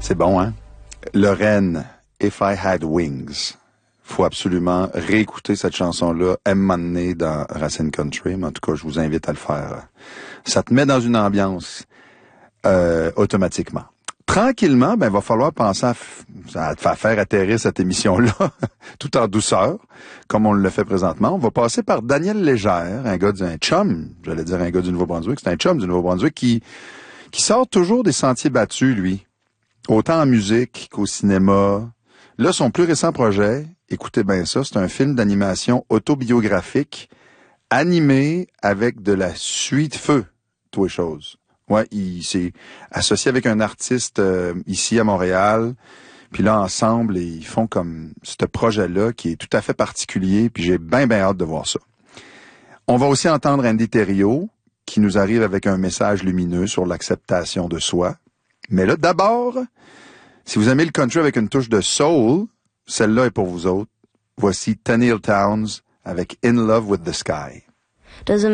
C'est bon, hein? Lorraine, If I Had Wings. Faut absolument réécouter cette chanson-là, M. dans Racine Country, mais en tout cas, je vous invite à le faire. Ça te met dans une ambiance automatiquement. Tranquillement, il va falloir penser à faire atterrir cette émission-là, tout en douceur, comme on le fait présentement. On va passer par Daniel Légère, un gars un chum, j'allais dire un gars du Nouveau-Brunswick, c'est un chum du Nouveau-Brunswick qui sort toujours des sentiers battus, lui. Autant en musique qu'au cinéma. Là, son plus récent projet, écoutez bien ça, c'est un film d'animation autobiographique, animé avec de la suie de feu, toutes les choses. Ouais, il s'est associé avec un artiste ici à Montréal, puis là, ensemble, ils font comme ce projet-là qui est tout à fait particulier, puis j'ai bien hâte de voir ça. On va aussi entendre Andy Thériault, qui nous arrive avec un message lumineux sur l'acceptation de soi. Mais là, d'abord, si vous aimez le country avec une touche de soul, celle-là est pour vous autres. Voici Tenille Townes avec In Love with the Sky.